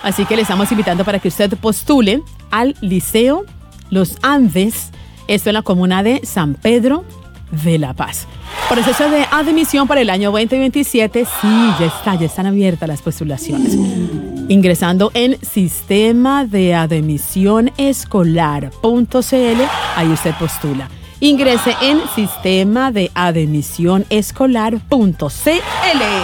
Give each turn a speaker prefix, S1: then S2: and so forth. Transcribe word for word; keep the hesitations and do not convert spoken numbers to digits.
S1: Así que le estamos invitando para que usted postule al Liceo Los Andes, esto en la comuna de San Pedro de La Paz. Proceso de admisión para el año veinte veintisiete, sí, ya está, ya están abiertas las postulaciones. Ingresando en sistema de admisión escolar punto c l, ahí usted postula. Ingrese en sistema de admisión escolar punto c l.